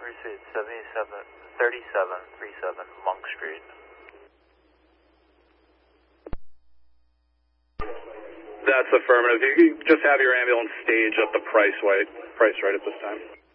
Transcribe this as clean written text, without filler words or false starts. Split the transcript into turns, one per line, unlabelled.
Received 3737 Monk Street.
That's affirmative. You just have your ambulance stage at the price right at this time.